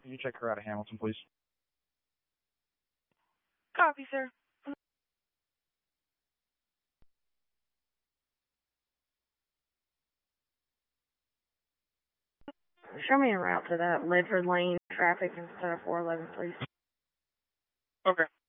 Can you check her out of Hamilton, please? Copy, sir. Show me a route to that Ledford Lane traffic instead of 411, please. Okay.